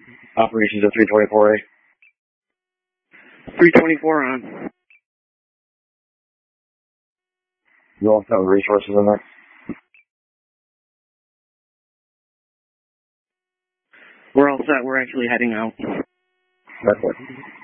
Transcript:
Operations at 324A. 324 on. You all have resources in there? We're all set. We're actually heading out. That's it.